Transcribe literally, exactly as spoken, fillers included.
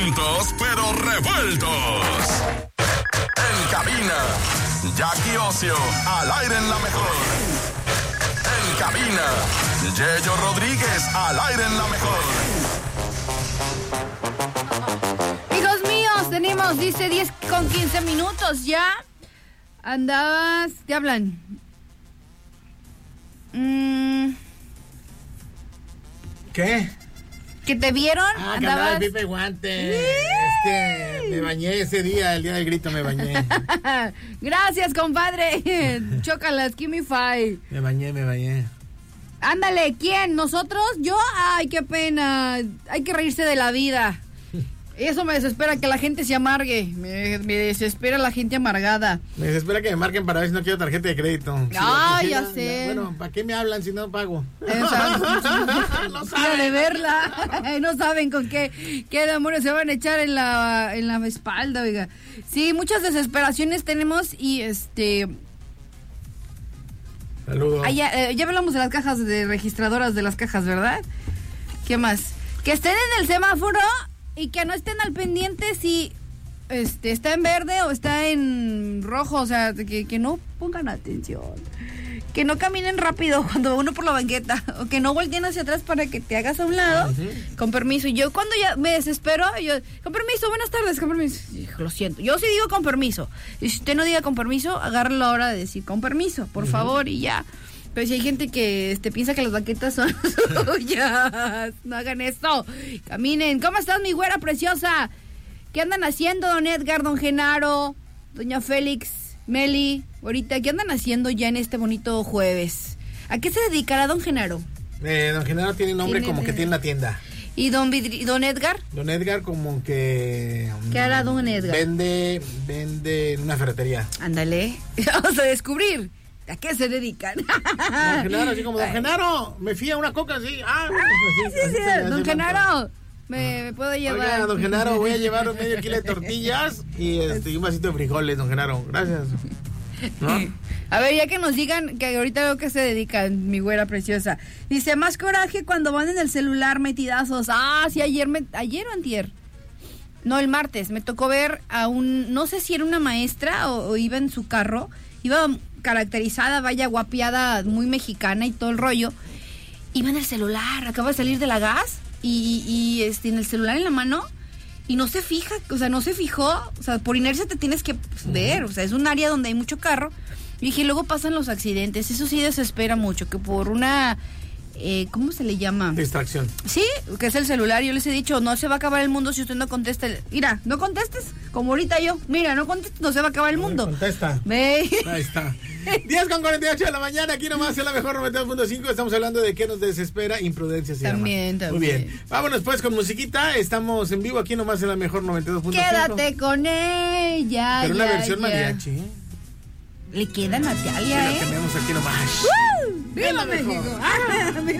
juntos, pero revueltos. En cabina, Jackie Ocio, al aire en la mejor. En cabina, Yeyo Rodríguez, al aire en la mejor. Hijos míos, tenemos, dice diez con quince minutos ya. Andabas, ¿te hablan? Mm. ¿Qué? ¿Que te vieron? Ah, que andaba ¿Andabas? de pipa y guante. Es que me bañé ese día, el día del grito me bañé. Gracias, compadre. Chócalas, give me five. Me bañé, me bañé. Ándale, ¿quién? ¿Nosotros? ¿Yo? Ay, qué pena. Hay que reírse de la vida. Eso me desespera, que la gente se amargue. Me, me desespera la gente amargada. Me desespera que me marquen para ver si no quiero tarjeta de crédito. Ah, Si ya quisiera, sé. Bueno, ¿para qué me hablan si no pago? Esa, No saben de verla. No saben con qué, qué demonios se van a echar en la, en la espalda, oiga. Sí, muchas desesperaciones tenemos y este... Saludos. Ah, ya, eh, ya hablamos de las cajas de registradoras de las cajas, ¿verdad? ¿Qué más? Que estén en el semáforo y que no estén al pendiente si este está en verde o está en rojo, o sea, que, que no pongan atención. Que no caminen rápido cuando uno por la banqueta, o que no volteen hacia atrás para que te hagas a un lado. Uh-huh. Con permiso. Y yo cuando ya me desespero, yo, con permiso, buenas tardes, con permiso. Hijo, lo siento. Yo sí digo con permiso. Y si usted no diga con permiso, agarre la hora de decir con permiso, por uh-huh. favor, y ya. Pero si hay gente que este, piensa que las banquetas son suyas, no hagan eso. Caminen. ¿Cómo estás, mi güera preciosa? ¿Qué andan haciendo, don Edgar, don Genaro, doña Félix, Meli? Ahorita, ¿qué andan haciendo ya en este bonito jueves? ¿A qué se dedicará don Genaro? Eh, don Genaro tiene nombre ¿Tiene como de... que tiene una tienda. ¿Y don, Vidri... don Edgar? Don Edgar como que... ¿Qué hará don Edgar? Vende, vende en una ferretería. Ándale, vamos a descubrir. ¿A qué se dedican? Don Genaro, así como, don Genaro, me fía una coca así. Ah, ah sí, sí, sí. Don Genaro, me, me puedo llevar. Oiga, don Genaro, voy a llevar medio kilo de tortillas y este y un vasito de frijoles, don Genaro. Gracias. ¿No? A ver, ya que nos digan que ahorita veo que se dedican, mi güera preciosa. Dice, más coraje cuando van en el celular metidazos. Ah, sí, ayer, me, ayer o antier. No, el martes, me tocó ver a un, no sé si era una maestra o, o iba en su carro, iba caracterizada, vaya, guapiada, muy mexicana y todo el rollo. Iba en el celular, acaba de salir de la gas y, y este, en el celular en la mano. Y no se fija, o sea, no se fijó, o sea, por inercia te tienes que pues, ver, o sea, es un área donde hay mucho carro. Y dije, luego pasan los accidentes, eso sí desespera mucho, que por una, eh, ¿cómo se le llama? Distracción. Sí, que es el celular, yo les he dicho, no se va a acabar el mundo si usted no contesta. El... Mira, no contestes, como ahorita yo, mira, no contestes, no se va a acabar el mundo. Contesta. Ve. Ahí está. diez con cuarenta y ocho de la mañana, aquí nomás en la mejor noventa y dos punto cinco. Estamos hablando de qué nos desespera, imprudencia se También, llama. también. Muy bien. Vámonos pues con musiquita. Estamos en vivo aquí nomás en la mejor noventa y dos punto cinco. Quédate con ella. Pero una ya, versión ya. mariachi, ¿eh? Le queda a Natalia, Sí, ¿eh? la tenemos aquí nomás. ¡Uh! ¡Viva México!